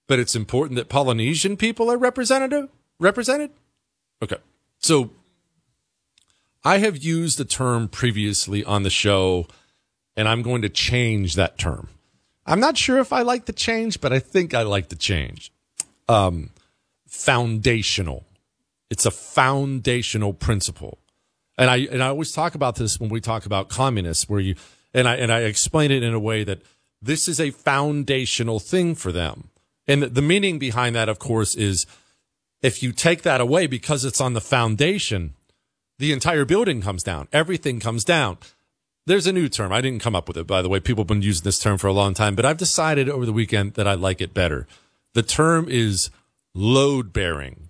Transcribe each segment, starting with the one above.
but it's important that Polynesian people are represented? Okay. So I have used the term previously on the show, and I'm going to change that term. I'm not sure if I like the change, but I think I like the change. Foundational. It's a foundational principle. And I always talk about this when we talk about communists, where you and I explain it in a way that this is a foundational thing for them. And the meaning behind that, of course, is if you take that away because it's on the foundation, the entire building comes down. Everything comes down. There's a new term. I didn't come up with it, by the way. People have been using this term for a long time, but I've decided over the weekend that I like it better. The term is load bearing.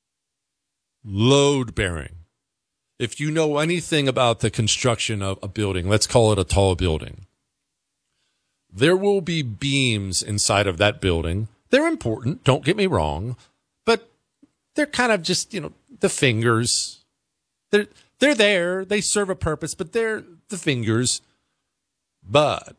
Load bearing. If you know anything about the construction of a building, let's call it a tall building, there will be beams inside of that building. They're important, don't get me wrong, but they're kind of just, the fingers. They're there. They serve a purpose, but they're the fingers. But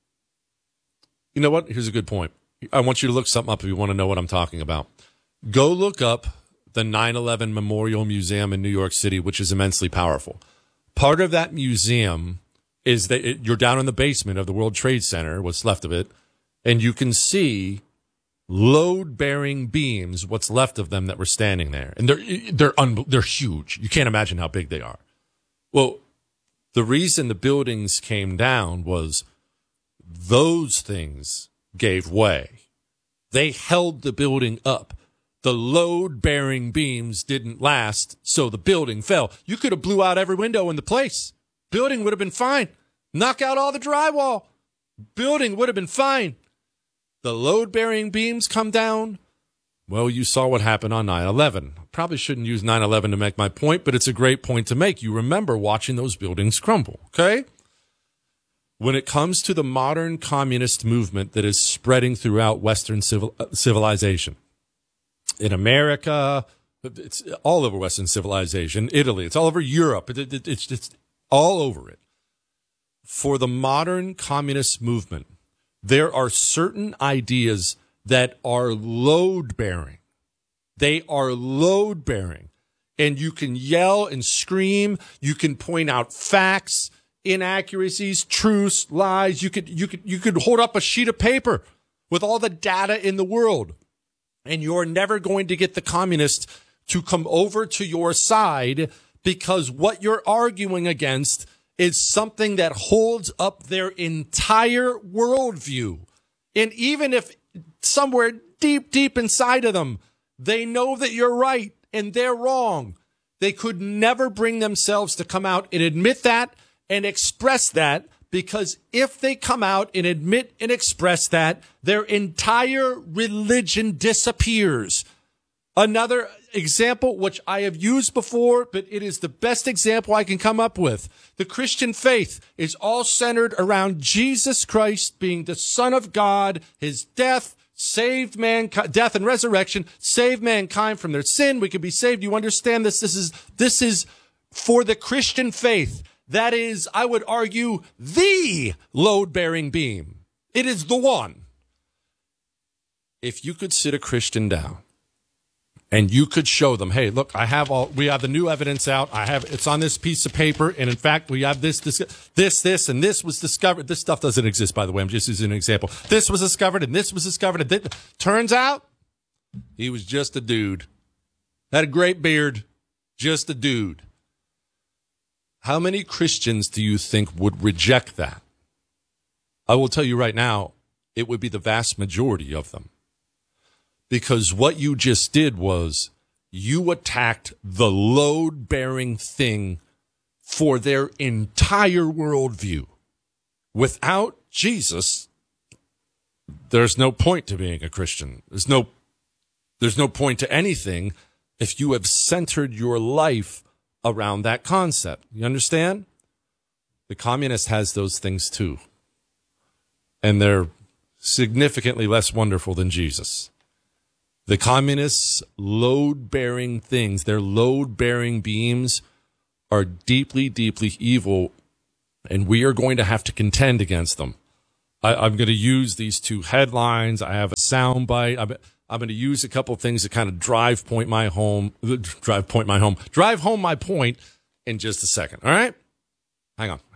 you know what? Here's a good point. I want you to look something up if you want to know what I'm talking about. Go look up the 9/11 Memorial Museum in New York City, which is immensely powerful. Part of that museum is that you're down in the basement of the World Trade Center, what's left of it, and you can see load-bearing beams, what's left of them that were standing there. And they're huge. You can't imagine how big they are. Well, the reason the buildings came down was those things gave way. They held the building up. The load-bearing beams didn't last, so the building fell. You could have blew out every window in the place. Building would have been fine. Knock out all the drywall. Building would have been fine. The load-bearing beams come down. Well, you saw what happened on 9/11. Probably shouldn't use 9/11 to make my point, but it's a great point to make. You remember watching those buildings crumble, okay? When it comes to the modern communist movement that is spreading throughout Western civilization, in America, it's all over Western civilization, Italy, it's all over Europe, it's all over it. For the modern communist movement, there are certain ideas that are load-bearing. They are load-bearing. And you can yell and scream. You can point out facts, inaccuracies, truths, lies. You could hold up a sheet of paper with all the data in the world. And you're never going to get the communists to come over to your side, because what you're arguing against is something that holds up their entire worldview. And even if somewhere deep, deep inside of them, they know that you're right and they're wrong, they could never bring themselves to come out and admit that and express that, because if they come out and admit and express that, their entire religion disappears. Another example, which I have used before, but it is the best example I can come up with. The Christian faith is all centered around Jesus Christ being the Son of God. His death saved mankind, death and resurrection saved mankind from their sin. We can be saved. You understand this? This is for the Christian faith. That is, I would argue, the load-bearing beam. It is the one. If you could sit a Christian down and you could show them, hey, look, we have the new evidence out. It's on this piece of paper. And in fact, we have this, and this was discovered. This stuff doesn't exist, by the way. I'm just using an example. This was discovered and this was discovered. And turns out he was just a dude. Had a great beard. Just a dude. How many Christians do you think would reject that? I will tell you right now, it would be the vast majority of them. Because what you just did was you attacked the load-bearing thing for their entire worldview. Without Jesus, there's no point to being a Christian. There's no point to anything if you have centered your life around that concept. You understand? The communist has those things too. And they're significantly less wonderful than Jesus. The communists' load-bearing things, their load-bearing beams, are deeply, deeply evil, and we are going to have to contend against them. I'm going to use these two headlines. I have a sound bite. I'm going to use a couple of things to kind of drive home my point in just a second. All right? Hang on.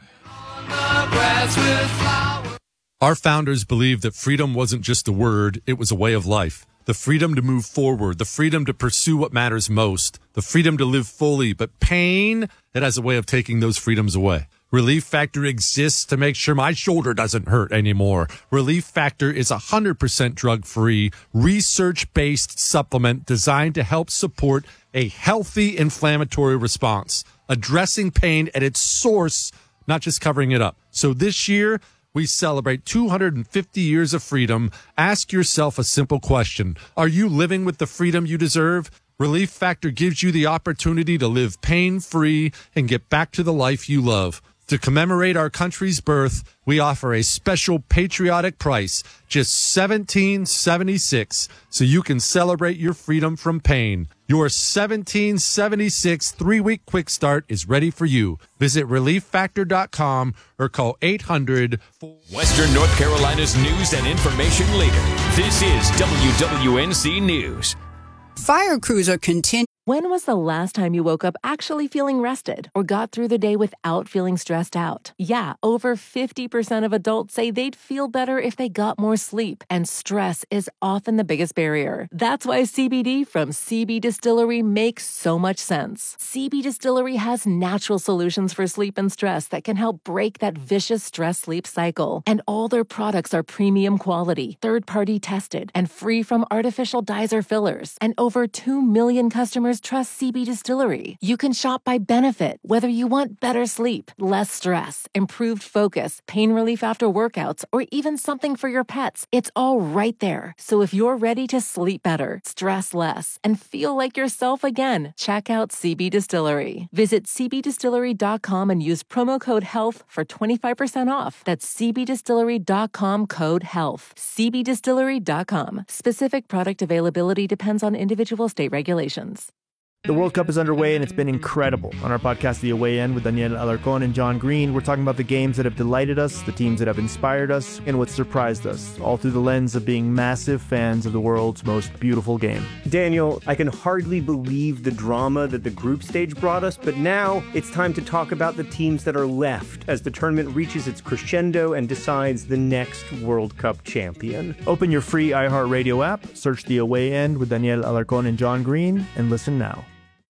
Our founders believed that freedom wasn't just a word, it was a way of life. The freedom to move forward, the freedom to pursue what matters most, the freedom to live fully. But pain, it has a way of taking those freedoms away. Relief Factor exists to make sure my shoulder doesn't hurt anymore. Relief Factor is 100% drug-free, research-based supplement designed to help support a healthy inflammatory response, addressing pain at its source, not just covering it up. So this year, we celebrate 250 years of freedom. Ask yourself a simple question. Are you living with the freedom you deserve? Relief Factor gives you the opportunity to live pain-free and get back to the life you love. To commemorate our country's birth, we offer a special patriotic price, just $17.76, so you can celebrate your freedom from pain. Your $17.76 3-week quick start is ready for you. Visit ReliefFactor.com or call 800. Western North Carolina's news and information leader. This is WWNC News. Fire crews are continuing. When was the last time you woke up actually feeling rested or got through the day without feeling stressed out? Yeah, over 50% of adults say they'd feel better if they got more sleep, and stress is often the biggest barrier. That's why CBD from CB Distillery makes so much sense. CB Distillery has natural solutions for sleep and stress that can help break that vicious stress-sleep cycle. And all their products are premium quality, third-party tested, and free from artificial dyes or fillers. And over 2 million customers trust CB Distillery. You can shop by benefit, whether you want better sleep, less stress, improved focus, pain relief after workouts, or even something for your pets. It's all right there. So if you're ready to sleep better, stress less, and feel like yourself again, check out CB Distillery. Visit cbdistillery.com and use promo code HEALTH for 25% off. That's cbdistillery.com code HEALTH. cbdistillery.com. Specific product availability depends on individual state regulations. The World Cup is underway, and it's been incredible. On our podcast, The Away End, with Daniel Alarcón and John Green, we're talking about the games that have delighted us, the teams that have inspired us, and what surprised us, all through the lens of being massive fans of the world's most beautiful game. Daniel, I can hardly believe the drama that the group stage brought us, but now it's time to talk about the teams that are left as the tournament reaches its crescendo and decides the next World Cup champion. Open your free iHeartRadio app, search The Away End with Daniel Alarcón and John Green, and listen now.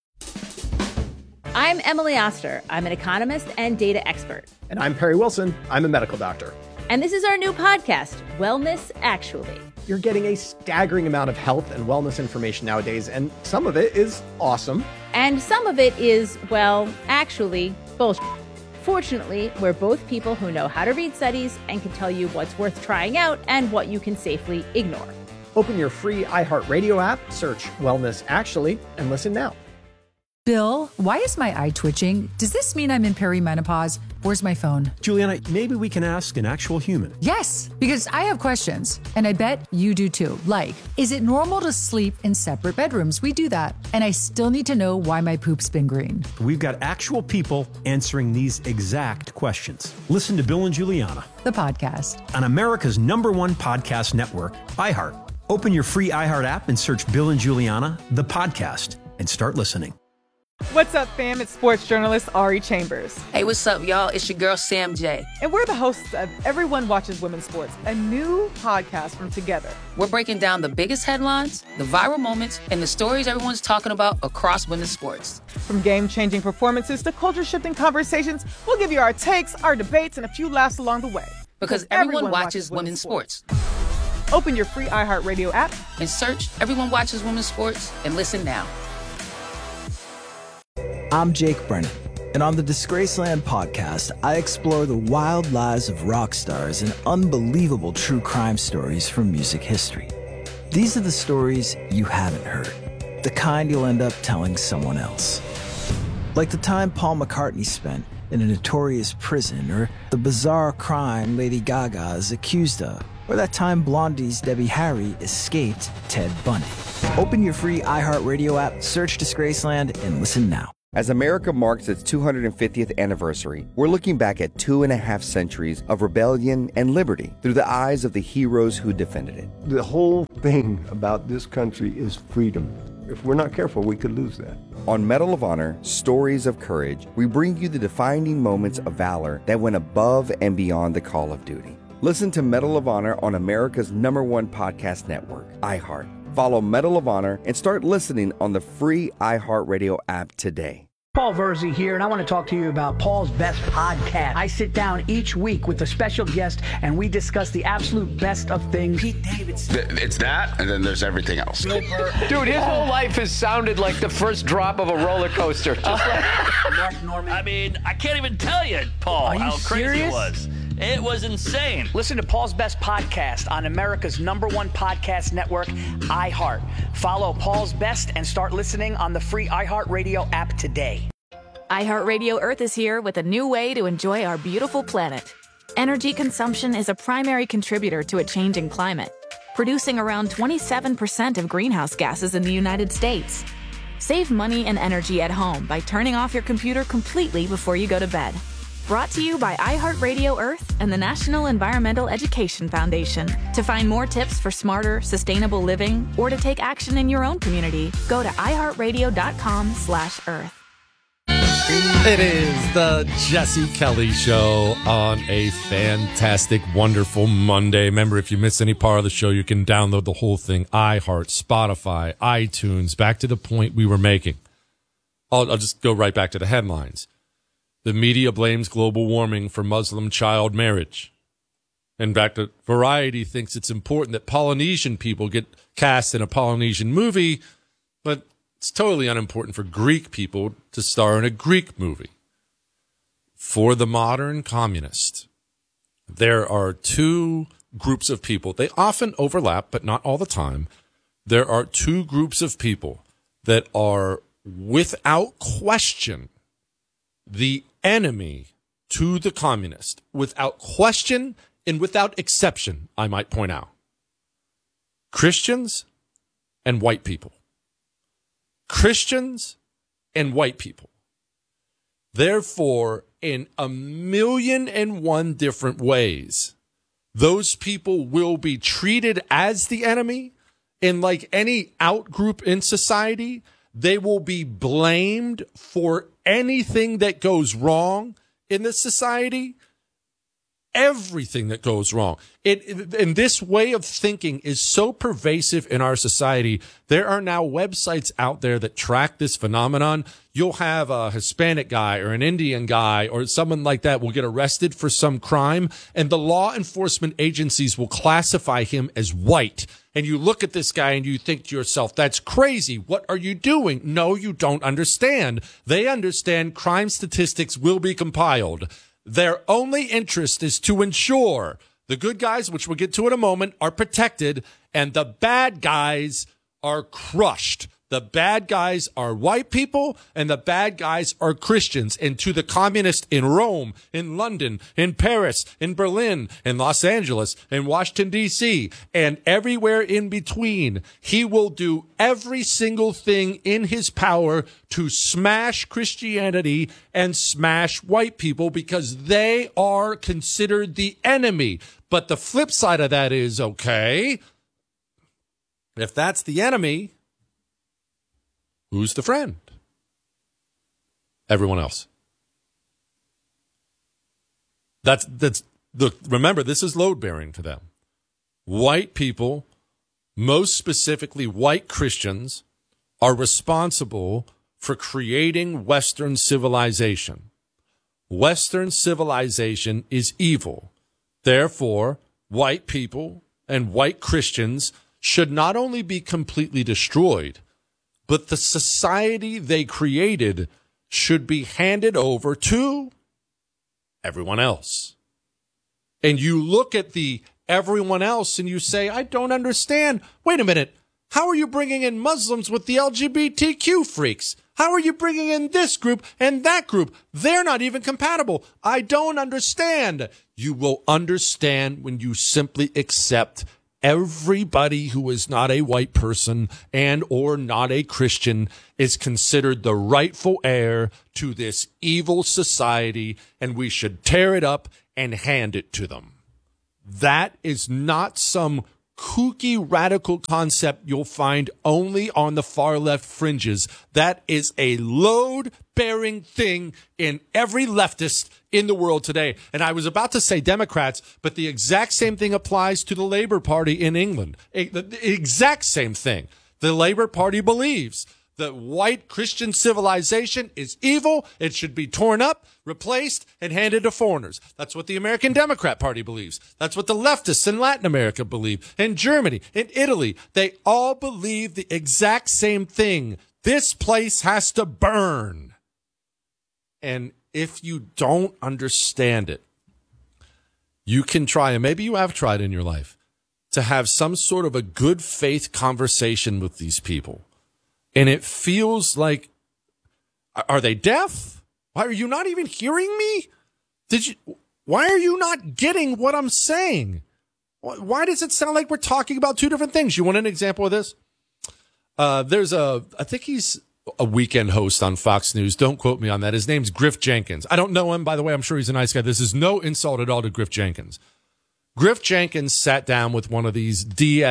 I'm Emily Oster. I'm an economist and data expert. And I'm Perry Wilson. I'm a medical doctor. And this is our new podcast, Wellness Actually. You're getting a staggering amount of health and wellness information nowadays, and some of it is awesome. And some of it is, well, actually, bullshit. Fortunately, we're both people who know how to read studies and can tell you what's worth trying out and what you can safely ignore. Open your free iHeartRadio app, search Wellness Actually, and listen now. Bill, why is my eye twitching? Does this mean I'm in perimenopause? Where's my phone? Juliana, maybe we can ask an actual human. Yes, because I have questions, and I bet you do too. Like, is it normal to sleep in separate bedrooms? We do that. And I still need to know why my poop's been green. We've got actual people answering these exact questions. Listen to Bill and Juliana, the podcast, on America's #1 podcast network, iHeart. Open your free iHeart app and search Bill and Juliana, the podcast, and start listening. What's up, fam? It's sports journalist Ari Chambers. Hey, what's up, y'all? It's your girl, Sam J. And we're the hosts of Everyone Watches Women's Sports, a new podcast from Together. We're breaking down the biggest headlines, the viral moments, and the stories everyone's talking about across women's sports. From game-changing performances to culture-shifting conversations, we'll give you our takes, our debates, and a few laughs along the way. Because everyone watches women's sports. Open your free iHeartRadio app and search Everyone Watches Women's Sports and listen now. I'm Jake Brennan, and on the Disgraceland podcast, I explore the wild lives of rock stars and unbelievable true crime stories from music history. These are the stories you haven't heard, the kind you'll end up telling someone else. Like the time Paul McCartney spent in a notorious prison, or the bizarre crime Lady Gaga is accused of, or that time Blondie's Debbie Harry escaped Ted Bundy. Open your free iHeartRadio app, search Disgraceland, and listen now. As America marks its 250th anniversary, we're looking back at 2.5 centuries of rebellion and liberty through the eyes of the heroes who defended it. The whole thing about this country is freedom. If we're not careful, we could lose that. On Medal of Honor, Stories of Courage, we bring you the defining moments of valor that went above and beyond the call of duty. Listen to Medal of Honor on America's #1 podcast network, iHeart. Follow Medal of Honor and start listening on the free iHeartRadio app today. Paul Verzi here, and I want to talk to you about Paul's Best Podcast. I sit down each week with a special guest, and we discuss the absolute best of things. Pete Davidson. It's that, and then there's everything else. Dude, his whole life has sounded like the first drop of a roller coaster. Just like Mark Norman. I mean, I can't even tell you, Paul, how crazy it was. It was insane. Listen to Paul's Best Podcast on America's #1 podcast network, iHeart. Follow Paul's Best and start listening on the free iHeartRadio app today. iHeartRadio Earth is here with a new way to enjoy our beautiful planet. Energy consumption is a primary contributor to a changing climate, producing around 27% of greenhouse gases in the United States. Save money and energy at home by turning off your computer completely before you go to bed. Brought to you by iHeartRadio Earth and the National Environmental Education Foundation. To find more tips for smarter, sustainable living or to take action in your own community, go to iHeartRadio.com/Earth. It is the Jesse Kelly Show on a fantastic, wonderful Monday. Remember, if you miss any part of the show, you can download the whole thing. iHeart, Spotify, iTunes. Back to the point we were making. I'll just go right back to the headlines. The media blames global warming for Muslim child marriage. In fact, Variety thinks it's important that Polynesian people get cast in a Polynesian movie, but it's totally unimportant for Greek people to star in a Greek movie. For the modern communist, there are two groups of people. They often overlap, but not all the time. There are two groups of people that are, without question, the enemy to the communist. Without question and without exception, I might point out. Christians and white people. Christians and white people. Therefore, in 1,000,001 different ways, those people will be treated as the enemy. And like any out-group in society, they will be blamed for anything that goes wrong in this society. Everything that goes wrong. And this way of thinking is so pervasive in our society. There are now websites out there that track this phenomenon. You'll have a Hispanic guy or an Indian guy or someone like that will get arrested for some crime, and the law enforcement agencies will classify him as white. And you look at this guy and you think to yourself, that's crazy. What are you doing? No, you don't understand. They understand crime statistics will be compiled. Their only interest is to ensure the good guys, which we'll get to in a moment, are protected and the bad guys are crushed. The bad guys are white people and the bad guys are Christians. And to the communist in Rome, in London, in Paris, in Berlin, in Los Angeles, in Washington, D.C., and everywhere in between, he will do every single thing in his power to smash Christianity and smash white people because they are considered the enemy. But the flip side of that is, okay, if that's the enemy, who's the friend? Everyone else. Remember, this is load bearing to them. White people, most specifically white Christians, are responsible for creating Western civilization. Western civilization is evil. Therefore, white people and white Christians should not only be completely destroyed, but the society they created should be handed over to everyone else. And you look at the everyone else and you say, I don't understand. Wait a minute. How are you bringing in Muslims with the LGBTQ freaks? How are you bringing in this group and that group? They're not even compatible. I don't understand. You will understand when you simply accept everybody who is not a white person and or not a Christian is considered the rightful heir to this evil society, and we should tear it up and hand it to them. That is not some kooky radical concept you'll find only on the far left fringes. That is a load-bearing thing in every leftist in the world today. And I was about to say Democrats, but the exact same thing applies to the Labour Party in England. The exact same thing. The Labour Party believes that white Christian civilization is evil. It should be torn up, replaced, and handed to foreigners. That's what the American Democrat Party believes. That's what the leftists in Latin America believe. In Germany, in Italy, they all believe the exact same thing. This place has to burn. And if you don't understand it, you can try, and maybe you have tried in your life, to have some sort of a good faith conversation with these people. And it feels like, are they deaf? Why are you not even hearing me? Why are you not getting what I'm saying? Why does it sound like we're talking about two different things? You want an example of this? I think he's a weekend host on Fox News. Don't quote me on that. His name's Griff Jenkins. I don't know him, by the way. I'm sure he's a nice guy. This is no insult at all to Griff Jenkins. Griff Jenkins sat down with one of these the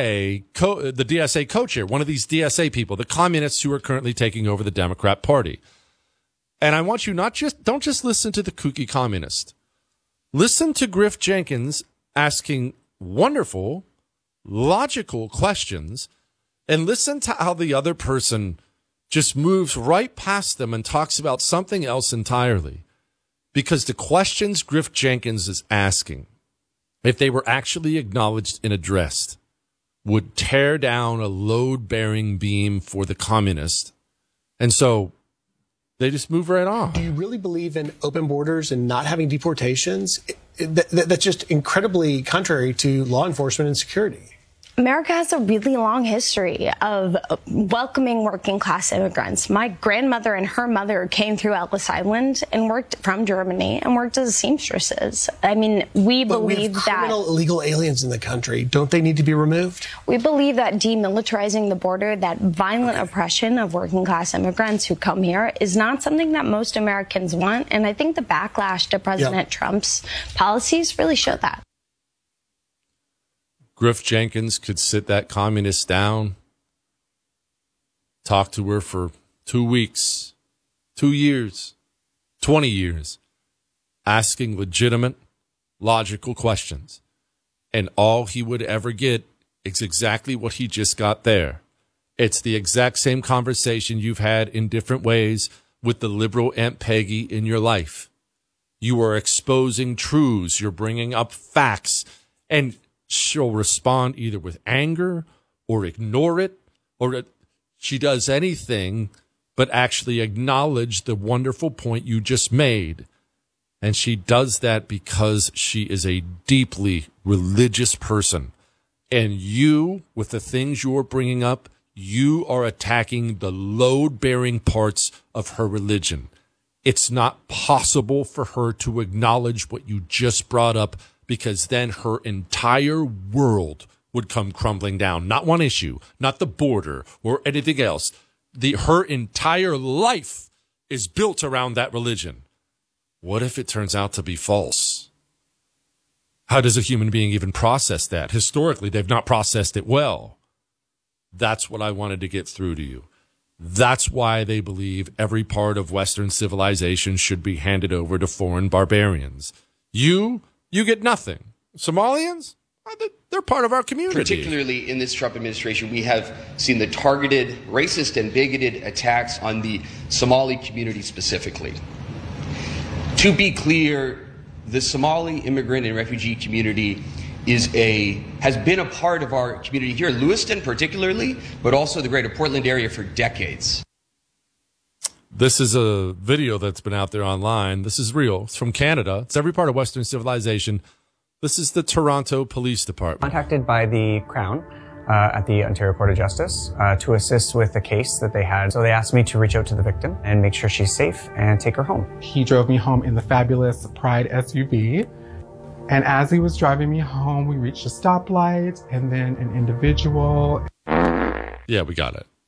DSA co-chair, one of these DSA people, the communists who are currently taking over the Democrat Party. And I want you don't just listen to the kooky communist. Listen to Griff Jenkins asking wonderful, logical questions, and listen to how the other person just moves right past them and talks about something else entirely. Because the questions Griff Jenkins is asking, if they were actually acknowledged and addressed, would tear down a load-bearing beam for the communist. And so they just move right on. Do you really believe in open borders and not having deportations? That's just incredibly contrary to law enforcement and security. America has a really long history of welcoming working class immigrants. My grandmother and her mother came through Ellis Island and worked from Germany and worked as seamstresses. I mean, we believe that criminal illegal aliens in the country. Don't they need to be removed? We believe that demilitarizing the border, that violent oppression of working class immigrants who come here, is not something that most Americans want. And I think the backlash to President Trump's policies really show that. Griff Jenkins could sit that communist down, talk to her for 2 weeks, 2 years, 20 years, asking legitimate, logical questions. And all he would ever get is exactly what he just got there. It's the exact same conversation you've had in different ways with the liberal Aunt Peggy in your life. You are exposing truths. You're bringing up facts. And she'll respond either with anger or ignore it, or she does anything but actually acknowledge the wonderful point you just made. And she does that because she is a deeply religious person. And you, with the things you're bringing up, you are attacking the load-bearing parts of her religion. It's not possible for her to acknowledge what you just brought up, because then her entire world would come crumbling down. Not one issue, not the border or anything else. Her entire life is built around that religion. What if it turns out to be false? How does a human being even process that? Historically, they've not processed it well. That's what I wanted to get through to you. That's why they believe every part of Western civilization should be handed over to foreign barbarians. You get nothing. Somalians, they're part of our community. Particularly in this Trump administration, we have seen the targeted, racist, and bigoted attacks on the Somali community specifically. To be clear, the Somali immigrant and refugee community has been a part of our community here, Lewiston particularly, but also the greater Portland area for decades. This is a video that's been out there online. This is real. It's from Canada. It's every part of Western civilization. This is the Toronto Police Department. Contacted by the Crown at the Ontario Court of Justice to assist with the case that they had. So they asked me to reach out to the victim and make sure she's safe and take her home. He drove me home in the fabulous Pride SUV. And as he was driving me home, we reached a stoplight and then an individual. Yeah, we got it.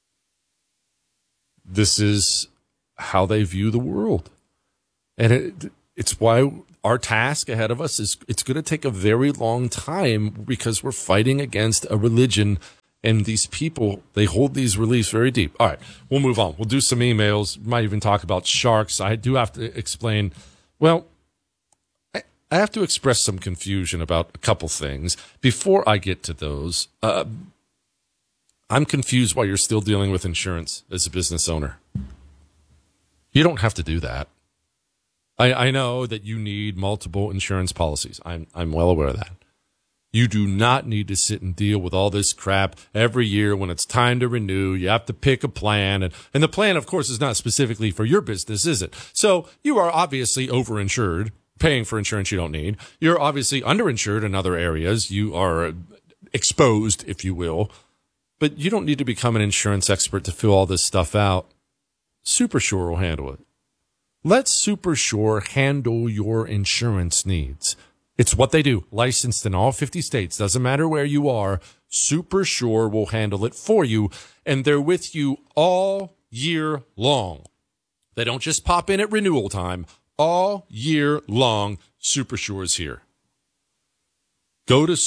This is how they view the world. And it's why our task ahead of us is it's going to take a very long time because we're fighting against a religion. And these people, they hold these beliefs very deep. All right, we'll move on. We'll do some emails. Might even talk about sharks. I do have to explain. Well, I have to express some confusion about a couple things. Before I get to those, I'm confused why you're still dealing with insurance as a business owner. You don't have to do that. I know that you need multiple insurance policies. I'm well aware of that. You do not need to sit and deal with all this crap every year when it's time to renew. You have to pick a plan. And the plan, of course, is not specifically for your business, is it? So you are obviously overinsured, paying for insurance you don't need. You're obviously underinsured in other areas. You are exposed, if you will. But you don't need to become an insurance expert to fill all this stuff out. Supersure will handle it. Let Supersure handle your insurance needs. It's what they do. Licensed in all 50 states. Doesn't matter where you are. Supersure will handle it for you. And they're with you all year long. They don't just pop in at renewal time. All year long, Supersure is here. Go to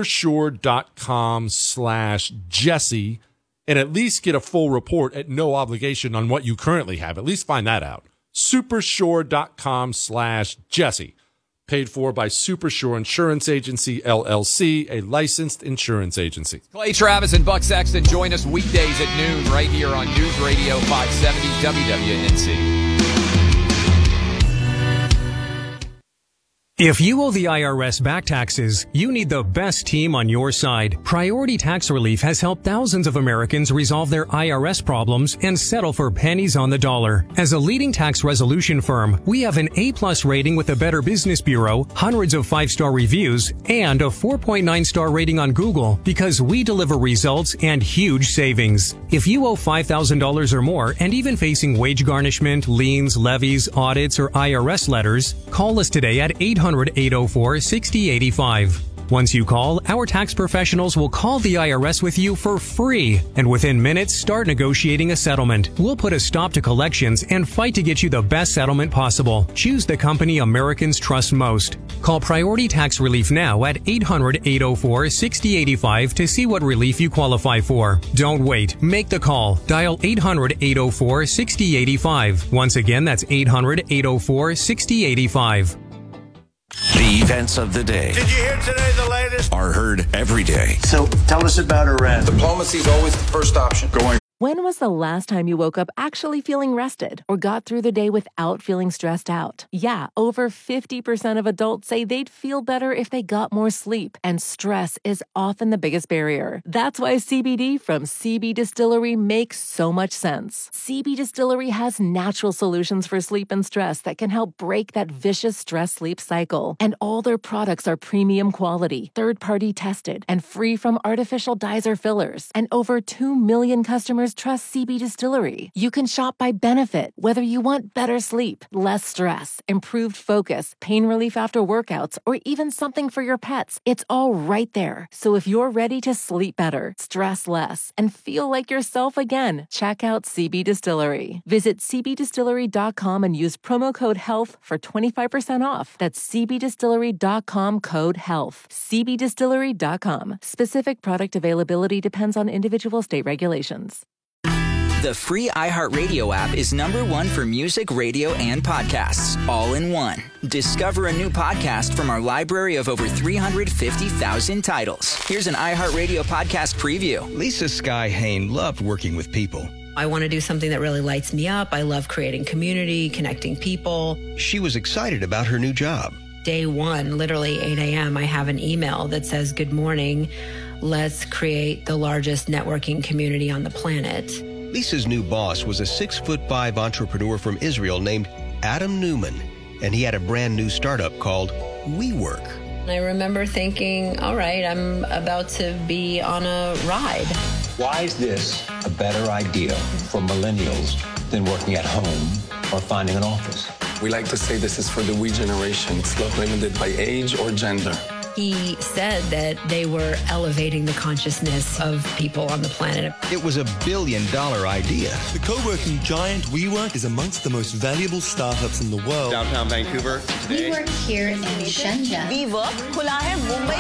supersure.com/Jesse and at least get a full report at no obligation on what you currently have. At least find that out. Supersure.com/Jesse. Paid for by Supersure Insurance Agency, LLC, a licensed insurance agency. Clay Travis and Buck Sexton join us weekdays at noon right here on News Radio 570 WWNC. If you owe the IRS back taxes, you need the best team on your side. Priority Tax Relief has helped thousands of Americans resolve their IRS problems and settle for pennies on the dollar. As a leading tax resolution firm, we have an A+ rating with the Better Business Bureau, hundreds of 5-star reviews, and a 4.9-star rating on Google because we deliver results and huge savings. If you owe $5,000 or more and even facing wage garnishment, liens, levies, audits, or IRS letters, call us today at 800-804-6085. Once you call, our tax professionals will call the IRS with you for free, and within minutes, start negotiating a settlement. We'll put a stop to collections and fight to get you the best settlement possible. Choose the company Americans trust most. Call Priority Tax Relief now at 800-804-6085 to see what relief you qualify for. Don't wait. Make the call. Dial 800-804-6085. Once again, that's 800-804-6085. The events of the day. Did you hear today the latest? Are heard every day. So tell us about Iran. Diplomacy is always the first option. When was the last time you woke up actually feeling rested or got through the day without feeling stressed out? Yeah, over 50% of adults say they'd feel better if they got more sleep, and stress is often the biggest barrier. That's why CBD from CB Distillery makes so much sense. CB Distillery has natural solutions for sleep and stress that can help break that vicious stress-sleep cycle. And all their products are premium quality, third-party tested, and free from artificial dyes or fillers. And over 2 million customers trust CB Distillery. You can shop by benefit, whether you want better sleep, less stress, improved focus, pain relief after workouts, or even something for your pets. It's all right there. So if you're ready to sleep better, stress less, and feel like yourself again, check out CB Distillery. Visit cbdistillery.com and use promo code HEALTH for 25% off. That's cbdistillery.com code HEALTH. cbdistillery.com. Specific product availability depends on individual state regulations. The free iHeartRadio app is #1 for music, radio, and podcasts, all in one. Discover a new podcast from our library of over 350,000 titles. Here's an iHeartRadio podcast preview. Lisa Sky Hain loved working with people. I want to do something that really lights me up. I love creating community, connecting people. She was excited about her new job. Day one, literally 8 a.m., I have an email that says, "Good morning. Let's create the largest networking community on the planet." Lisa's new boss was a 6'5" entrepreneur from Israel named Adam Newman, and he had a brand new startup called WeWork. I remember thinking, all right, I'm about to be on a ride. Why is this a better idea for millennials than working at home or finding an office? We like to say this is for the we generation. It's not limited by age or gender. He said that they were elevating the consciousness of people on the planet. It was $1 billion idea. The co-working giant WeWork is amongst the most valuable startups in the world. Downtown Vancouver today. We work here in Shenzhen. WeWork खुला है मुंबई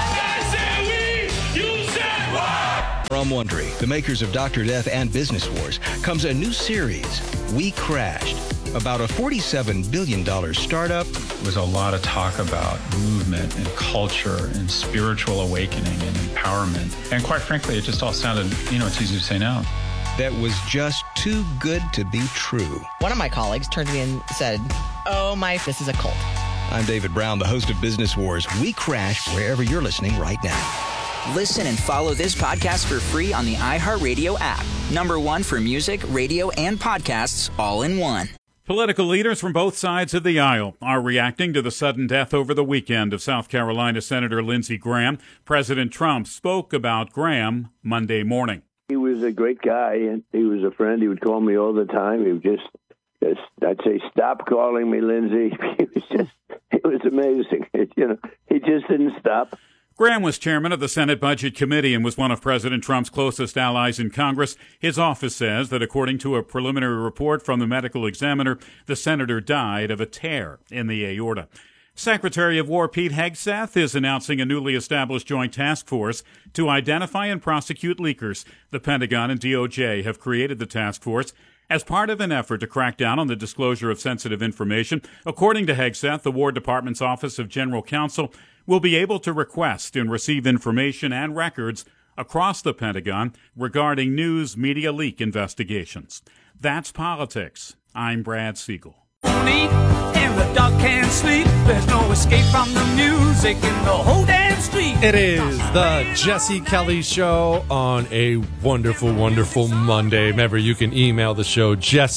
के। From Wondery, the makers of Dr. Death and Business Wars, comes a new series, We Crashed, about a $47 billion startup. There was a lot of talk about movement and culture and spiritual awakening and empowerment. And quite frankly, it just all sounded, it's easy to say no. That was just too good to be true. One of my colleagues turned to me and said, this is a cult. I'm David Brown, the host of Business Wars. We Crashed wherever you're listening right now. Listen and follow this podcast for free on the iHeartRadio app. #1 for music, radio, and podcasts all in one. Political leaders from both sides of the aisle are reacting to the sudden death over the weekend of South Carolina Senator Lindsey Graham. President Trump spoke about Graham Monday morning. He was a great guy, and he was a friend. He would call me all the time. He would just I'd say, "Stop calling me Lindsey." It was amazing. He just didn't stop. Graham was chairman of the Senate Budget Committee and was one of President Trump's closest allies in Congress. His office says that according to a preliminary report from the medical examiner, the senator died of a tear in the aorta. Secretary of War Pete Hegseth is announcing a newly established joint task force to identify and prosecute leakers. The Pentagon and DOJ have created the task force as part of an effort to crack down on the disclosure of sensitive information. According to Hegseth, the War Department's Office of General Counsel will be able to request and receive information and records across the Pentagon regarding news media leak investigations. That's politics. I'm Brad Siegel. And the dog can't sleep. There's no escape from the music in the whole damn street. It is the Jesse Kelly Show on a wonderful, wonderful Monday. Remember, you can email the show,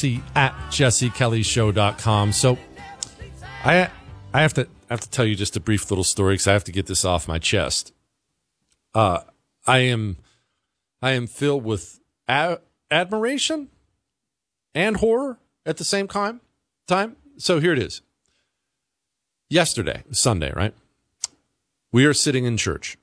jesse@jessekellyshow.com. So I have to tell you just a brief little story because I have to get this off my chest. I am filled with admiration and horror at the same time. So here it is. Yesterday, Sunday, right? We are sitting in church.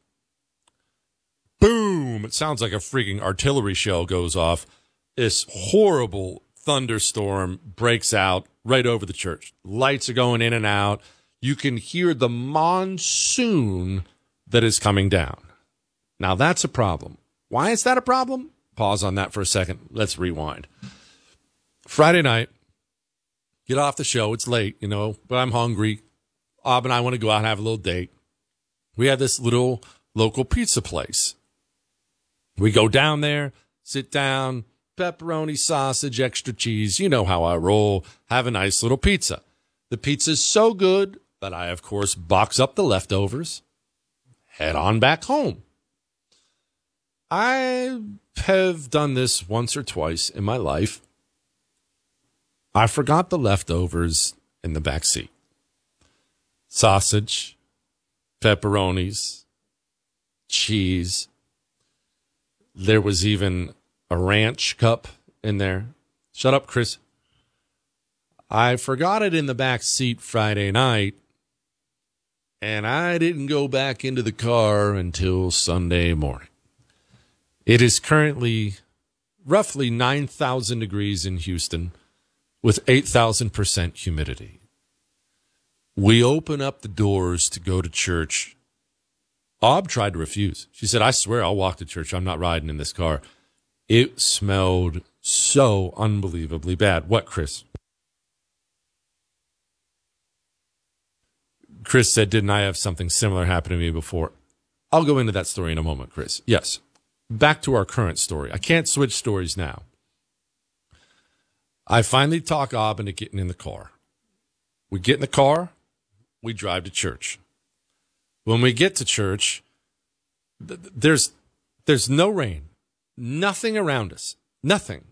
Boom! It sounds like a freaking artillery shell goes off. This horrible thunderstorm breaks out right over the church. Lights are going in and out. You can hear the monsoon that is coming down. Now, that's a problem. Why is that a problem? Pause on that for a second. Let's rewind. Friday night, get off the show. It's late, but I'm hungry. Ob and I want to go out and have a little date. We have this little local pizza place. We go down there, sit down, pepperoni, sausage, extra cheese. You know how I roll. Have a nice little pizza. The pizza's so good that I, of course, box up the leftovers, head on back home. I have done this once or twice in my life. I forgot the leftovers in the back seat. Sausage, pepperonis, cheese. There was even a ranch cup in there. Shut up, Chris. I forgot it in the back seat Friday night, and I didn't go back into the car until Sunday morning. It is currently roughly 9,000 degrees in Houston with 8,000% humidity. We open up the doors to go to church. Ob tried to refuse. She said, "I swear I'll walk to church. I'm not riding in this car." It smelled so unbelievably bad. What, Chris? Chris said, "Didn't I have something similar happen to me before?" I'll go into that story in a moment, Chris. Yes. Back to our current story. I can't switch stories now. I finally talk Ob into getting in the car. We get in the car. We drive to church. When we get to church, there's no rain. Nothing around us. Nothing.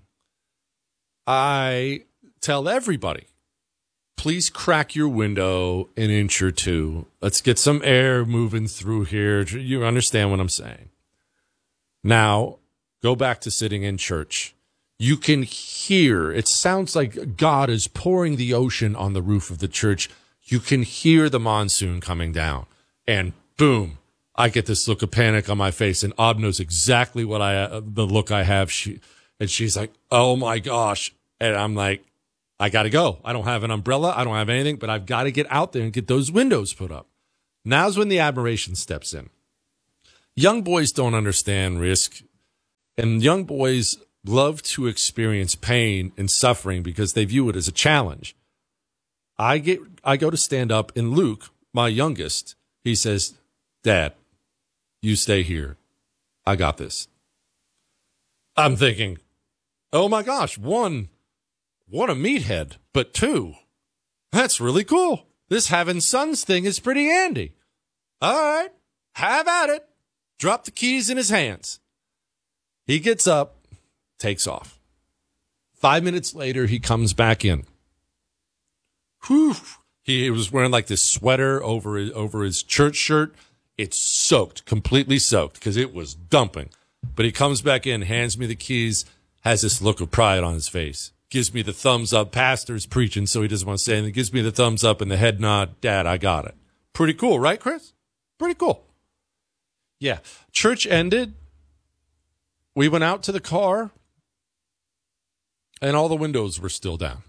I tell everybody, please crack your window an inch or two. Let's get some air moving through here. You understand what I'm saying. Now, go back to sitting in church. You can hear, it sounds like God is pouring the ocean on the roof of the church. You can hear the monsoon coming down. And boom, I get this look of panic on my face, and Ob knows exactly what the look I have. She's like, oh my gosh. And I'm like, I got to go. I don't have an umbrella. I don't have anything, but I've got to get out there and get those windows put up. Now's when the admiration steps in. Young boys don't understand risk, and young boys love to experience pain and suffering because they view it as a challenge. I go to stand up, and Luke, my youngest, he says, Dad, you stay here. I got this. I'm thinking, oh my gosh, one, what a meathead, but two, that's really cool. This having sons thing is pretty handy. All right, have at it. Drop the keys in his hands. He gets up, takes off. 5 minutes later, he comes back in. Whew. He was wearing like this sweater over his church shirt. It's soaked, completely soaked, because it was dumping. But he comes back in, hands me the keys, has this look of pride on his face. Gives me the thumbs up. Pastor's preaching, so he doesn't want to say anything. Gives me the thumbs up and the head nod. Dad, I got it. Pretty cool, right, Chris? Pretty cool. Yeah. Church ended. We went out to the car, and all the windows were still down.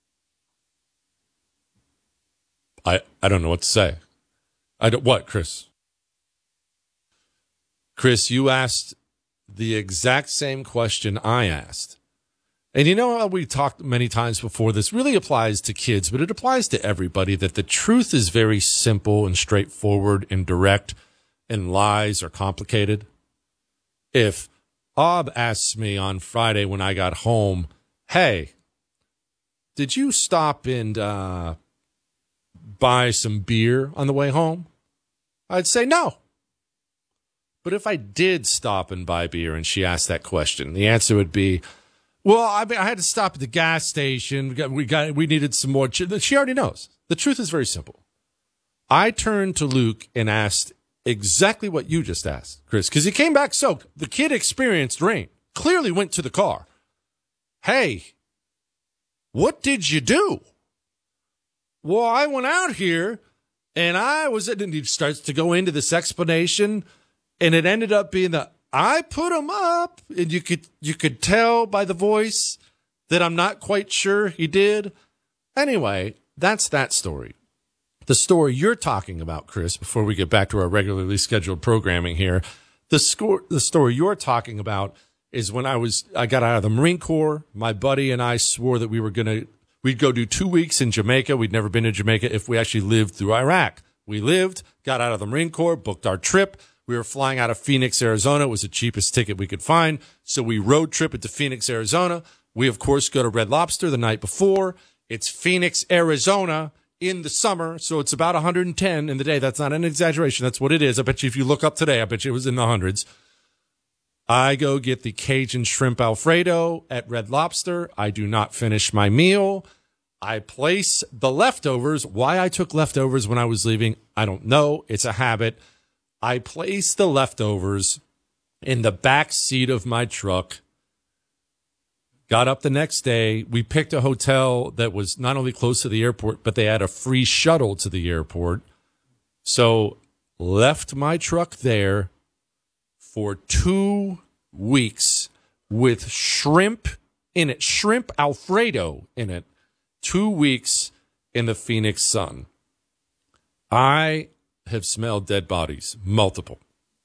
I don't know what to say. What, Chris? Chris, you asked the exact same question I asked. And you know how we talked many times before, this really applies to kids, but it applies to everybody, that the truth is very simple and straightforward and direct, and lies are complicated. If Ob asks me on Friday when I got home, hey, did you stop and buy some beer on the way home? I'd say no. But if I did stop and buy beer and she asked that question, the answer would be, well, I had to stop at the gas station. We needed some more. She already knows. The truth is very simple. I turned to Luke and asked exactly what you just asked, Chris, because he came back soaked. The kid experienced rain, clearly went to the car. Hey, what did you do? Well, I went out here and and he starts to go into this explanation, and it ended up being I put him up, and you could tell by the voice that I'm not quite sure he did. Anyway, that's that story. The story you're talking about, Chris, before we get back to our regularly scheduled programming here, the story you're talking about is when I got out of the Marine Corps. My buddy and I swore that we'd go do 2 weeks in Jamaica. We'd never been to Jamaica if we actually lived through Iraq. We lived, got out of the Marine Corps, booked our trip. We were flying out of Phoenix, Arizona. It was the cheapest ticket we could find. So we road trip it to Phoenix, Arizona. We, of course, go to Red Lobster the night before. It's Phoenix, Arizona in the summer. So it's about 110 in the day. That's not an exaggeration. That's what it is. I bet you if you look up today, I bet you it was in the hundreds. I go get the Cajun shrimp Alfredo at Red Lobster. I do not finish my meal. I place the leftovers. Why I took leftovers when I was leaving, I don't know. It's a habit. I placed the leftovers in the back seat of my truck, got up the next day. We picked a hotel that was not only close to the airport, but they had a free shuttle to the airport. So left my truck there for 2 weeks with shrimp in it, shrimp Alfredo in it, 2 weeks in the Phoenix sun. I have smelled dead bodies, multiple.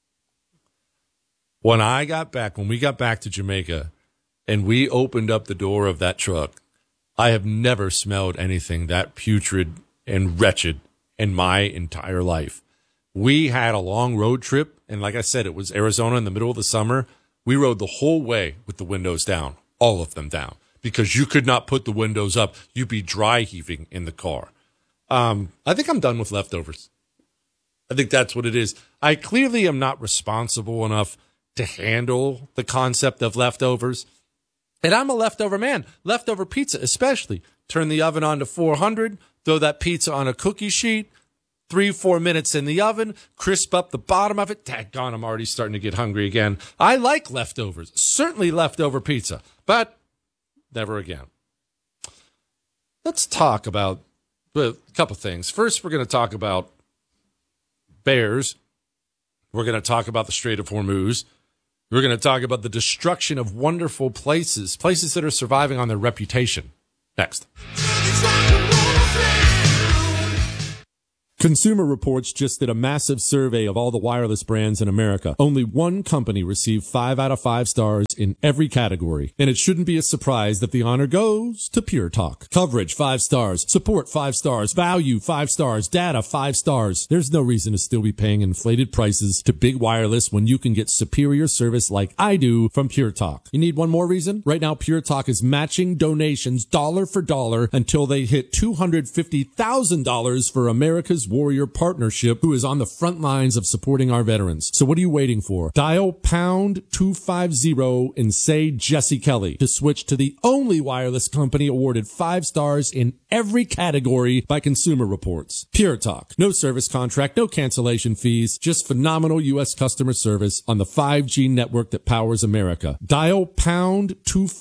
When we got back to Jamaica and we opened up the door of that truck, I have never smelled anything that putrid and wretched in my entire life. We had a long road trip, and like I said, it was Arizona in the middle of the summer. We rode the whole way with the windows down, all of them down, because you could not put the windows up. You'd be dry heaving in the car. I think I'm done with leftovers. I think that's what it is. I clearly am not responsible enough to handle the concept of leftovers. And I'm a leftover man. Leftover pizza, especially. Turn the oven on to 400, throw that pizza on a cookie sheet, 3-4 minutes in the oven, crisp up the bottom of it. Daggone, I'm already starting to get hungry again. I like leftovers, certainly leftover pizza. But Never again. Let's talk about a couple things. First, we're going to talk about bears. We're going to talk about the Strait of Hormuz. We're going to talk about the destruction of wonderful places that are surviving on their reputation. Next. Consumer Reports just did a massive survey of all the wireless brands in America. Only one company received 5 out of 5 stars in every category. And it shouldn't be a surprise that the honor goes to Pure Talk. Coverage, 5 stars. Support, 5 stars. Value, 5 stars. Data, 5 stars. There's no reason to still be paying inflated prices to big wireless when you can get superior service like I do from Pure Talk. You need one more reason? Right now, Pure Talk is matching donations dollar for dollar until they hit $250,000 for America's Warrior Partnership, who is on the front lines of supporting our veterans. So what are you waiting for? Dial pound 250 and say Jesse Kelly to switch to the only wireless company awarded 5 stars in every category by Consumer Reports. Pure Talk. No service contract, no cancellation fees, just phenomenal U.S. customer service on the 5G network that powers America. Dial pound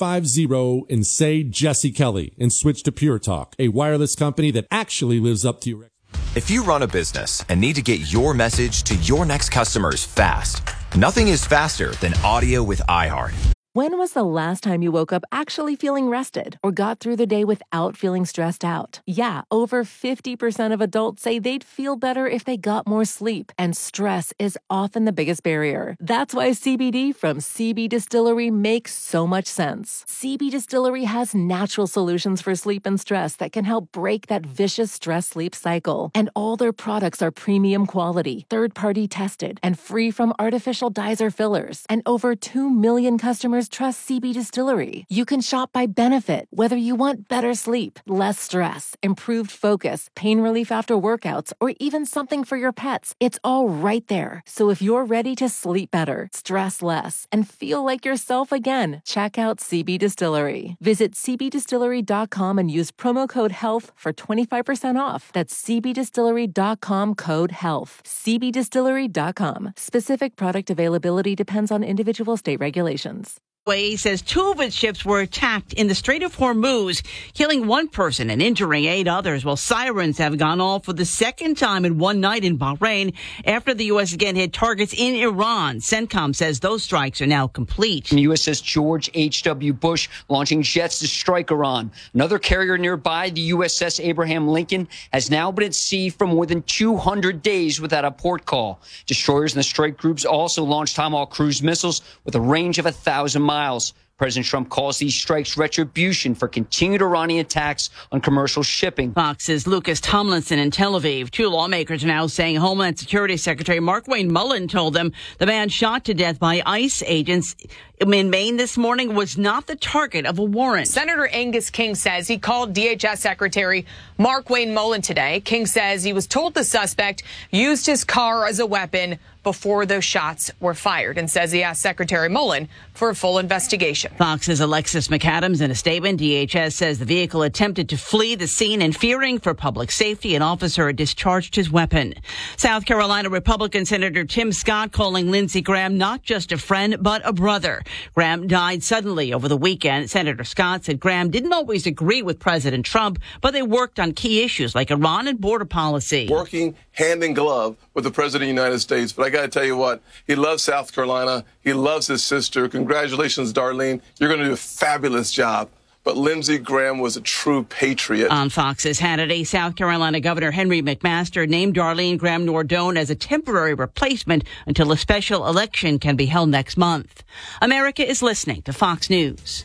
250 and say Jesse Kelly and switch to Pure Talk, a wireless company that actually lives up to your... If you run a business and need to get your message to your next customers fast, nothing is faster than audio with iHeart. When was the last time you woke up actually feeling rested or got through the day without feeling stressed out? Yeah, over 50% of adults say they'd feel better if they got more sleep, and stress is often the biggest barrier. That's why CBD from CB Distillery makes so much sense. CB Distillery has natural solutions for sleep and stress that can help break that vicious stress-sleep cycle. And all their products are premium quality, third-party tested, and free from artificial dyes or fillers. And over 2 million customers trust CB Distillery. You can shop by benefit, whether you want better sleep, less stress, improved focus, pain relief after workouts, or even something for your pets. It's all right there. So if you're ready to sleep better, stress less, and feel like yourself again, check out CB Distillery. Visit cbdistillery.com and use promo code HEALTH for 25% off. That's cbdistillery.com, code HEALTH. cbdistillery.com. Specific product availability depends on individual state regulations. Says 2 of its ships were attacked in the Strait of Hormuz, killing 1 person and injuring 8 others, while sirens have gone off for the second time in one night in Bahrain after the U.S. again hit targets in Iran. CENTCOM says those strikes are now complete. The USS George H.W. Bush launching jets to strike Iran. Another carrier nearby, the USS Abraham Lincoln, has now been at sea for more than 200 days without a port call. Destroyers in the strike groups also launched Tomahawk cruise missiles with a range of 1,000 miles. President Trump calls these strikes retribution for continued Iranian attacks on commercial shipping. Fox's Lucas Tomlinson in Tel Aviv. 2 lawmakers are now saying Homeland Security Secretary Markwayne Mullin told them the man shot to death by ICE agents in Maine this morning was not the target of a warrant. Senator Angus King says he called DHS Secretary Markwayne Mullin today. King says he was told the suspect used his car as a weapon before those shots were fired, and says he asked Secretary Mullin for a full investigation. Fox's Alexis McAdams in a statement. DHS says the vehicle attempted to flee the scene, and fearing for public safety, an officer discharged his weapon. South Carolina Republican Senator Tim Scott calling Lindsey Graham not just a friend, but a brother. Graham died suddenly over the weekend. Senator Scott said Graham didn't always agree with President Trump, but they worked on key issues like Iran and border policy. Working hand in glove with the President of the United States. But I got to tell you what, he loves South Carolina. He loves his sister. Congratulations, Darlene. You're going to do a fabulous job. But Lindsey Graham was a true patriot. On Fox's Hannity, South Carolina Governor Henry McMaster named Darlene Graham Nordone as a temporary replacement until a special election can be held next month. America is listening to Fox News.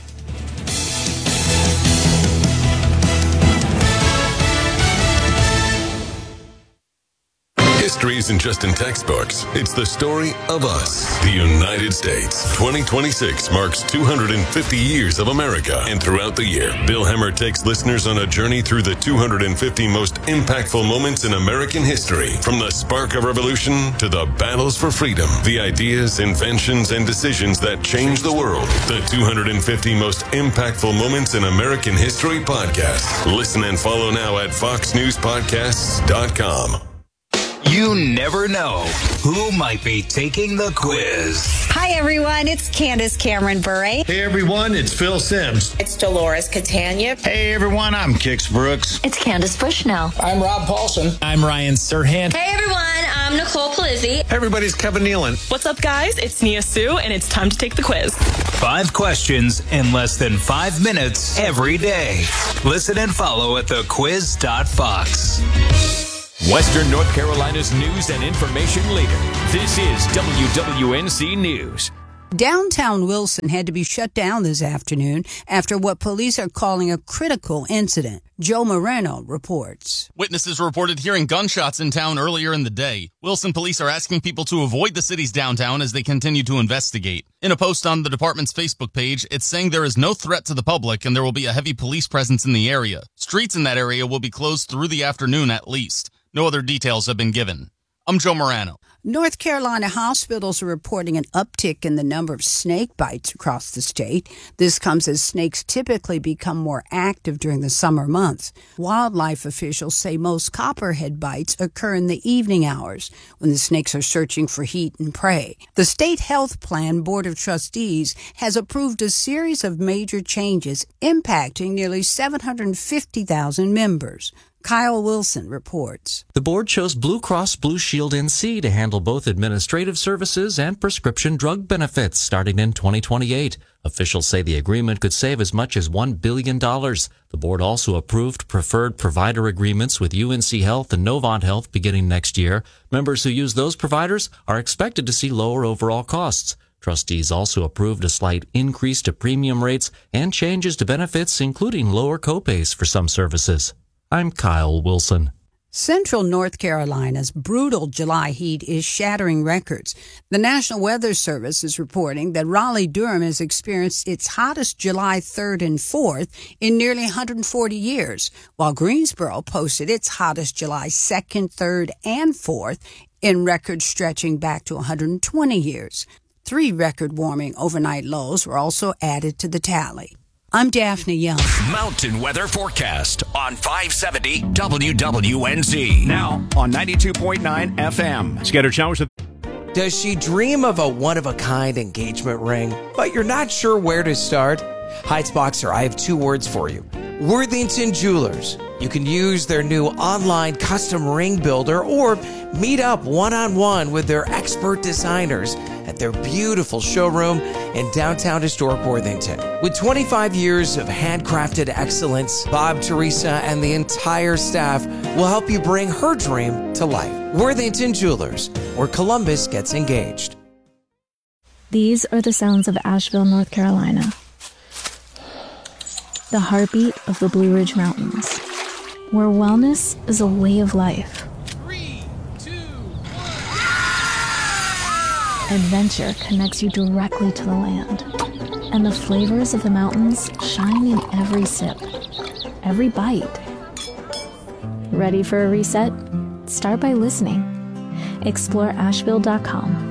History isn't just in textbooks. It's the story of us, the United States. 2026 marks 250 years of America. And throughout the year, Bill Hemmer takes listeners on a journey through the 250 most impactful moments in American history. From the spark of revolution to the battles for freedom, the ideas, inventions, and decisions that changed the world. The 250 most impactful moments in American history podcast. Listen and follow now at foxnewspodcasts.com. You never know who might be taking the quiz. Hi, everyone. It's Candace Cameron Bure. Hey, everyone. It's Phil Sims. It's Dolores Catania. Hey, everyone. I'm Kix Brooks. It's Candace Bushnell. I'm Rob Paulson. I'm Ryan Serhant. Hey, everyone. I'm Nicole Palizzi. Hey, everybody's Kevin Nealon. What's up, guys? It's Nia Sue, and it's time to take the quiz. 5 questions in less than 5 minutes every day. Listen and follow at thequiz.fox. Western North Carolina's news and information leader. This is WWNC News. Downtown Wilson had to be shut down this afternoon after what police are calling a critical incident. Joe Moreno reports. Witnesses reported hearing gunshots in town earlier in the day. Wilson police are asking people to avoid the city's downtown as they continue to investigate. In a post on the department's Facebook page, it's saying there is no threat to the public and there will be a heavy police presence in the area. Streets in that area will be closed through the afternoon at least. No other details have been given. I'm Joe Morano. North Carolina hospitals are reporting an uptick in the number of snake bites across the state. This comes as snakes typically become more active during the summer months. Wildlife officials say most copperhead bites occur in the evening hours when the snakes are searching for heat and prey. The State Health Plan Board of Trustees has approved a series of major changes impacting nearly 750,000 members. Kyle Wilson reports. The board chose Blue Cross Blue Shield NC to handle both administrative services and prescription drug benefits starting in 2028. Officials say the agreement could save as much as $1 billion. The board also approved preferred provider agreements with UNC Health and Novant Health beginning next year. Members who use those providers are expected to see lower overall costs. Trustees also approved a slight increase to premium rates and changes to benefits, including lower copays for some services. I'm Kyle Wilson. Central North Carolina's brutal July heat is shattering records. The National Weather Service is reporting that Raleigh-Durham has experienced its hottest July 3rd and 4th in nearly 140 years, while Greensboro posted its hottest July 2nd, 3rd, and 4th in records stretching back to 120 years. 3 record-warming overnight lows were also added to the tally. I'm Daphne Young. Mountain weather forecast on 570 WWNZ. Now on 92.9 FM. Scattered showers. Does she dream of a one-of-a-kind engagement ring, but you're not sure where to start? Heights Boxer, I have 2 words for you. Worthington Jewelers. You can use their new online custom ring builder or meet up one-on-one with their expert designers at their beautiful showroom in downtown historic Worthington. With 25 years of handcrafted excellence, Bob, Teresa, and the entire staff will help you bring her dream to life. Worthington Jewelers, where Columbus gets engaged. These are the sounds of Asheville, North Carolina. The heartbeat of the Blue Ridge Mountains, where wellness is a way of life. 3, 2, 1. Adventure connects you directly to the land, and the flavors of the mountains shine in every sip, every bite. Ready for a reset? Start by listening. Explore Asheville.com.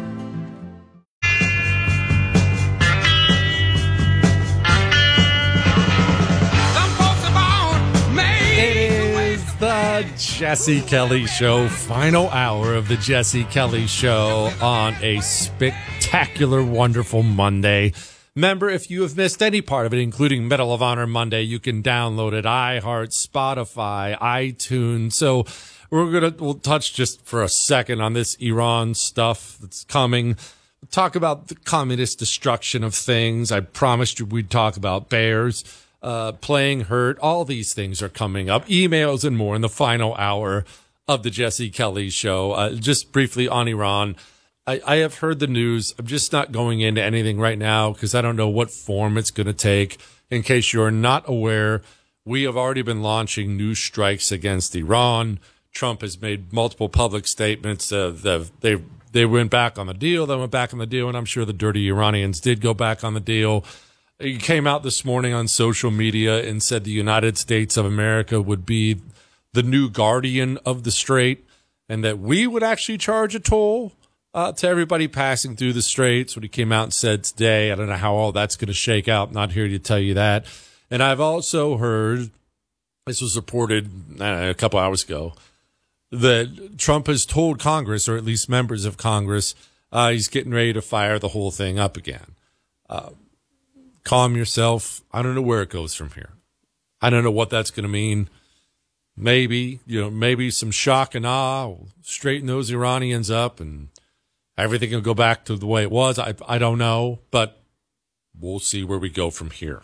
The Jesse Kelly Show, final hour of the Jesse Kelly Show on a spectacular, wonderful Monday. Remember, if you have missed any part of it, including Medal of Honor Monday, you can download it, iHeart, Spotify, iTunes. So we'll touch just for a second on this Iran stuff that's coming. We'll talk about the communist destruction of things. I promised you we'd talk about bears. Playing hurt, all these things are coming up. Emails and more in the final hour of the Jesse Kelly Show. Just briefly on Iran, I have heard the news. I'm just not going into anything right now because I don't know what form it's going to take. In case you're not aware, we have already been launching new strikes against Iran. Trump has made multiple public statements. They went back on the deal. They went back on the deal, and I'm sure the dirty Iranians did go back on the deal. He came out this morning on social media and said the United States of America would be the new guardian of the strait and that we would actually charge a toll to everybody passing through the straits. What he came out and said today. I don't know how all that's going to shake out. Not here to tell you that. And I've also heard, this was reported a couple hours ago, that Trump has told Congress, or at least members of Congress, he's getting ready to fire the whole thing up again. Calm yourself. I don't know where it goes from here. I don't know what that's going to mean. Maybe some shock and awe will straighten those Iranians up and everything will go back to the way it was. I don't know, but we'll see where we go from here.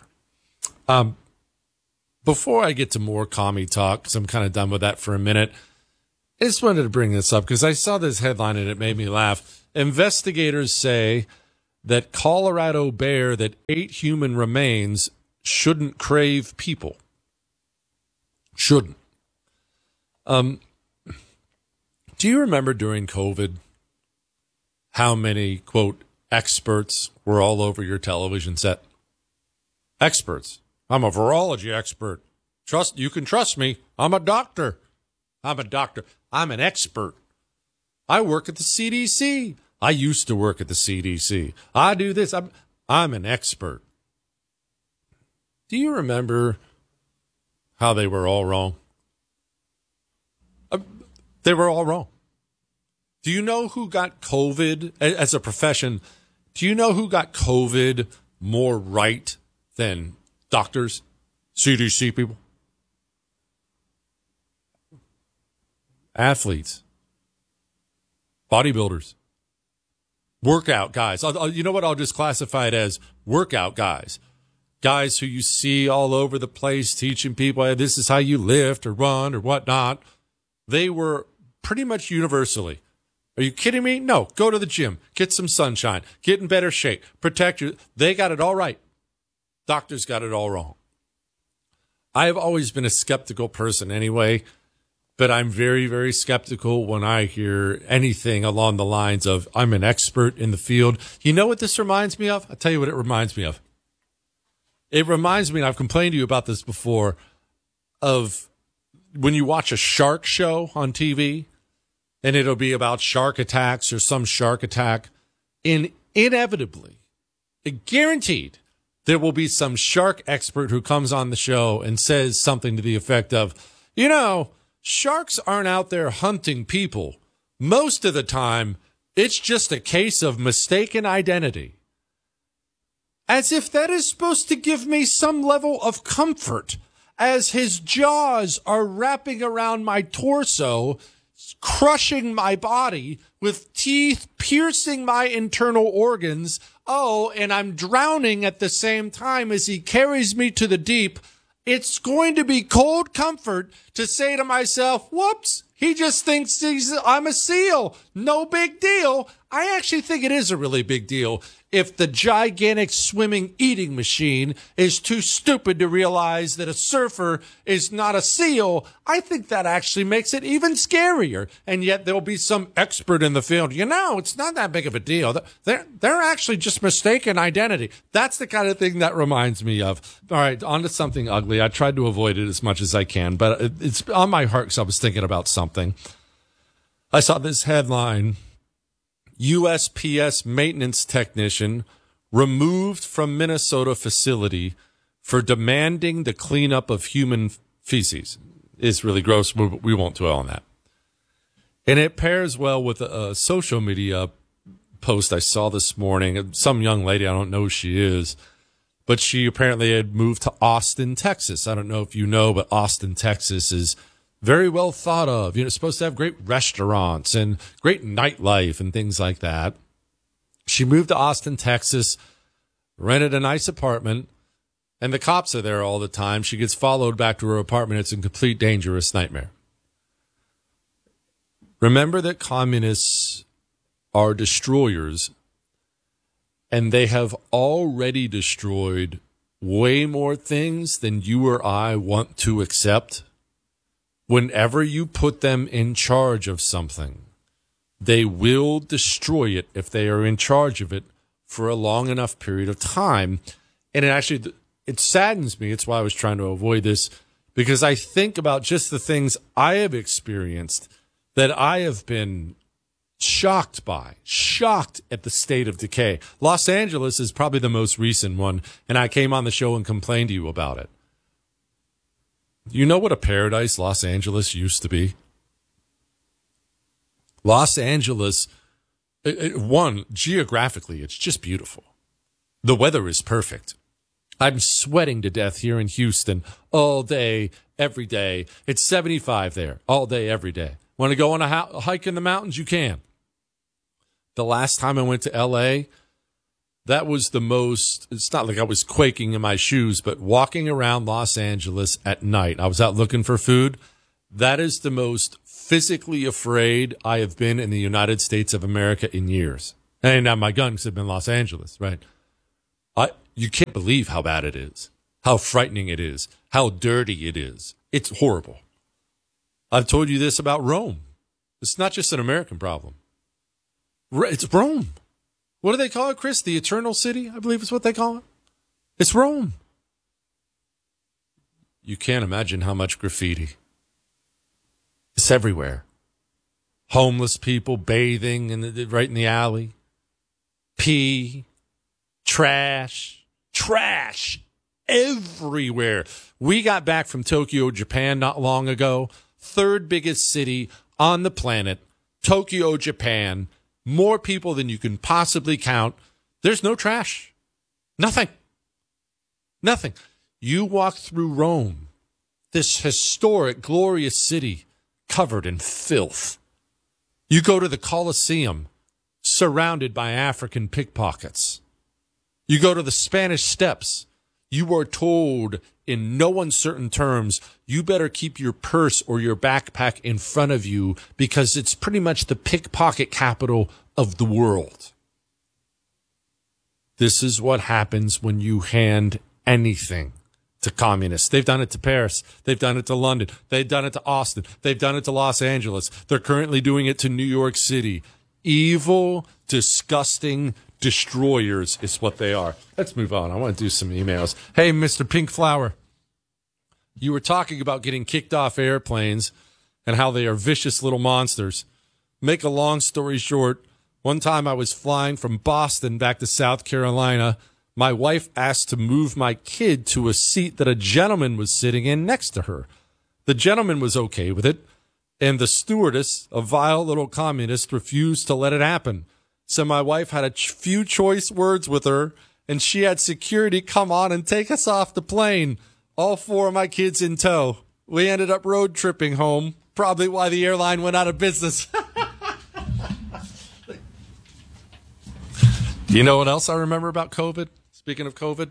Before I get to more commie talk, because I'm kind of done with that for a minute, I just wanted to bring this up because I saw this headline and it made me laugh. Investigators say that Colorado bear that ate human remains shouldn't crave people. Shouldn't. Do you remember during COVID how many, quote, experts were all over your television set? Experts. I'm a virology expert. You can trust me. I'm a doctor. I'm an expert. I work at the CDC. I used to work at the CDC. I do this. I'm an expert. Do you remember how they were all wrong? They were all wrong. Do you know who got COVID as a profession? Do you know who got COVID more right than doctors, CDC people? Athletes, bodybuilders, workout guys. You know what? I'll just classify it as workout guys. Guys who you see all over the place teaching people, hey, this is how you lift or run or whatnot. They were pretty much universally. Are you kidding me? No. Go to the gym. Get some sunshine. Get in better shape. Protect you. They got it all right. Doctors got it all wrong. I have always been a skeptical person anyway, but I'm very, very skeptical when I hear anything along the lines of, I'm an expert in the field. You know what this reminds me of? I'll tell you what it reminds me of. It reminds me, and I've complained to you about this before, of when you watch a shark show on TV, and it'll be about shark attacks or some shark attack, and inevitably, guaranteed, there will be some shark expert who comes on the show and says something to the effect of, you know, sharks aren't out there hunting people. Most of the time, it's just a case of mistaken identity. As if that is supposed to give me some level of comfort as his jaws are wrapping around my torso, crushing my body with teeth piercing my internal organs. Oh, and I'm drowning at the same time as he carries me to the deep. It's going to be cold comfort to say to myself, whoops, he just thinks I'm a seal. No big deal. I actually think it is a really big deal if the gigantic swimming eating machine is too stupid to realize that a surfer is not a seal. I think that actually makes it even scarier. And yet there'll be some expert in the field. You know, it's not that big of a deal. They're actually just mistaken identity. That's the kind of thing that reminds me of. All right, on to something ugly. I tried to avoid it as much as I can, but it's on my heart because I was thinking about something. I saw this headline. USPS maintenance technician removed from Minnesota facility for demanding the cleanup of human feces. It's really gross. We won't dwell on that. And it pairs well with a social media post I saw this morning. Some young lady, I don't know who she is, but she apparently had moved to Austin, Texas. I don't know if you know, but Austin, Texas is very well thought of. You know, it's supposed to have great restaurants and great nightlife and things like that. She moved to Austin, Texas, rented a nice apartment, and the cops are there all the time. She gets followed back to her apartment. It's a complete dangerous nightmare. Remember that communists are destroyers, and they have already destroyed way more things than you or I want to accept. Whenever you put them in charge of something, they will destroy it if they are in charge of it for a long enough period of time. And it saddens me. It's why I was trying to avoid this, because I think about just the things I have experienced that I have been shocked at the state of decay. Los Angeles is probably the most recent one, and I came on the show and complained to you about it. You know what a paradise Los Angeles used to be? Los Angeles, one, geographically, it's just beautiful. The weather is perfect. I'm sweating to death here in Houston all day, every day. It's 75 there all day, every day. Want to go on a hike in the mountains? You can. The last time I went to L.A., that was the most, it's not like I was quaking in my shoes, but walking around Los Angeles at night, I was out looking for food. That is the most physically afraid I have been in the United States of America in years. And now my guns have been Los Angeles, right? You can't believe how bad it is, how frightening it is, how dirty it is. It's horrible. I've told you this about Rome. It's not just an American problem. It's Rome. What do they call it, Chris? The Eternal City, I believe is what they call it. It's Rome. You can't imagine how much graffiti. It's everywhere. Homeless people bathing right in the alley. Pee. Trash everywhere. We got back from Tokyo, Japan not long ago. Third biggest city on the planet. Tokyo, Japan. More people than you can possibly count. There's no trash. Nothing. You walk through Rome, this historic, glorious city covered in filth. You go to the Colosseum, surrounded by African pickpockets. You go to the Spanish Steps. You are told in no uncertain terms, you better keep your purse or your backpack in front of you because it's pretty much the pickpocket capital of the world. This is what happens when you hand anything to communists. They've done it to Paris. They've done it to London. They've done it to Austin. They've done it to Los Angeles. They're currently doing it to New York City. Evil, disgusting destroyers is what they are. Let's move on. I want to do some emails. Hey, Mr. Pink Flower, you were talking about getting kicked off airplanes and how they are vicious little monsters. Make a long story short, one time I was flying from Boston back to South Carolina. My wife asked to move my kid to a seat that a gentleman was sitting in next to her. The gentleman was okay with it, and the stewardess, a vile little communist, refused to let it happen. So my wife had a few choice words with her, and she had security come on and take us off the plane. All four of my kids in tow. We ended up road tripping home, probably why the airline went out of business. You know what else I remember about COVID? Speaking of COVID,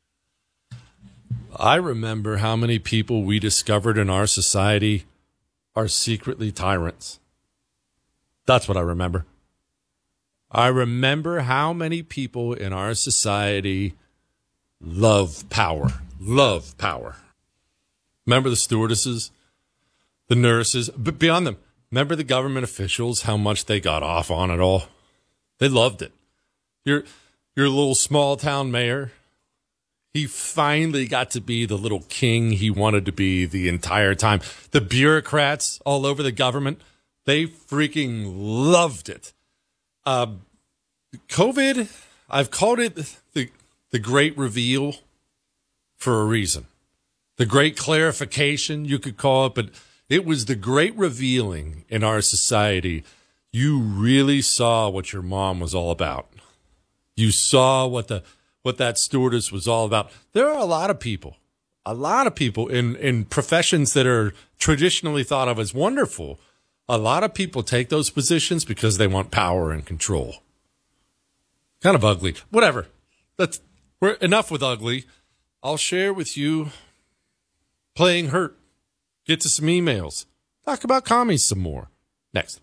I remember how many people we discovered in our society are secretly tyrants. That's what I remember. I remember how many people in our society love power. Remember the stewardesses, the nurses, but beyond them, remember the government officials, how much they got off on it all? They loved it. Your little small town mayor, he finally got to be the little king he wanted to be the entire time. The bureaucrats all over the government, they freaking loved it. COVID, I've called it the great reveal for a reason. The great clarification, you could call it, but it was the great revealing in our society. You really saw what your mom was all about. You saw what that stewardess was all about. There are a lot of people in professions that are traditionally thought of as wonderful. A lot of people take those positions because they want power and control. Kind of ugly. Whatever. We're enough with ugly. I'll share with you playing hurt. Get to some emails. Talk about commies some more. Next.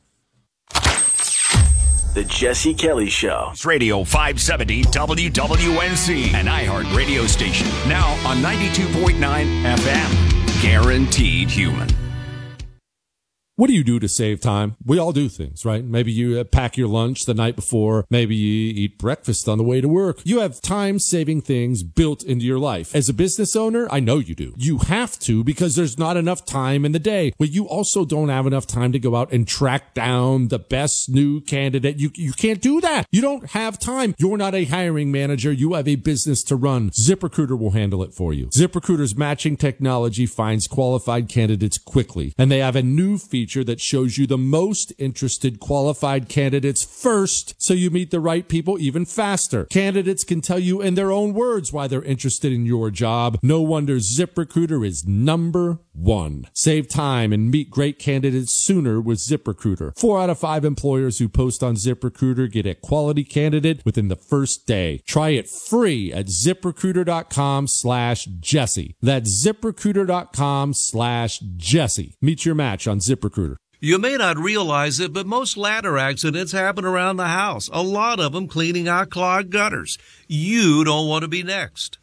The Jesse Kelly Show. It's Radio 570 WWNC, an iHeart radio station. Now on 92.9 FM. Guaranteed human. What do you do to save time? We all do things, right? Maybe you pack your lunch the night before. Maybe you eat breakfast on the way to work. You have time-saving things built into your life. As a business owner, I know you do. You have to because there's not enough time in the day. But you also don't have enough time to go out and track down the best new candidate. You can't do that. You don't have time. You're not a hiring manager. You have a business to run. ZipRecruiter will handle it for you. ZipRecruiter's matching technology finds qualified candidates quickly. And they have a new feature feature that shows you the most interested qualified candidates first, so you meet the right people even faster. Candidates can tell you in their own words why they're interested in your job. No wonder ZipRecruiter is number one. Save time and meet great candidates sooner with ZipRecruiter. 4 out of 5 employers who post on ZipRecruiter get a quality candidate within the first day. Try it free at ZipRecruiter.com/Jesse. That's ZipRecruiter.com/Jesse. Meet your match on ZipRecruiter. You may not realize it, but most ladder accidents happen around the house. A lot of them cleaning out clogged gutters. You don't want to be next.